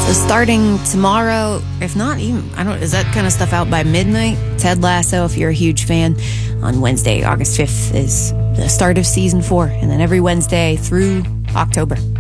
So starting tomorrow, if not even, is that kind of stuff out by midnight? Ted Lasso, if you're a huge fan. On Wednesday, August 5th is the start of season 4. And then every Wednesday through October.